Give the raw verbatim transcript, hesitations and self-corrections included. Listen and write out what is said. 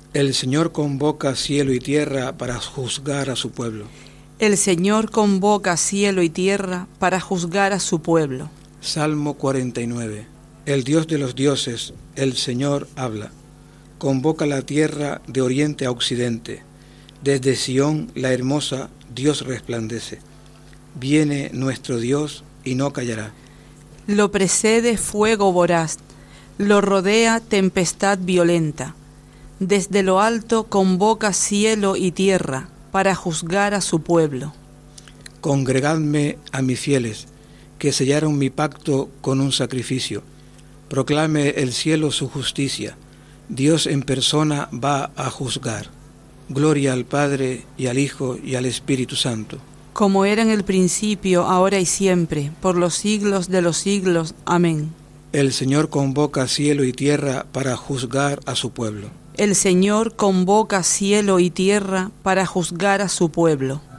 El Señor convoca cielo y tierra para juzgar a su pueblo. El Señor convoca cielo y tierra para juzgar a su pueblo. Salmo cuarenta y nueve. El Dios de los dioses, el Señor habla. Convoca la tierra de oriente a occidente. Desde Sión, la hermosa, Dios resplandece. Viene nuestro Dios y no callará. Lo precede fuego voraz, lo rodea tempestad violenta. Desde lo alto convoca cielo y tierra para juzgar a su pueblo. Congregadme a mis fieles, que sellaron mi pacto con un sacrificio. Proclame el cielo su justicia. Dios en persona va a juzgar. Gloria al Padre, y al Hijo, y al Espíritu Santo. Como era en el principio, ahora y siempre, por los siglos de los siglos. Amén. El Señor convoca cielo y tierra para juzgar a su pueblo. El Señor convoca cielo y tierra para juzgar a su pueblo.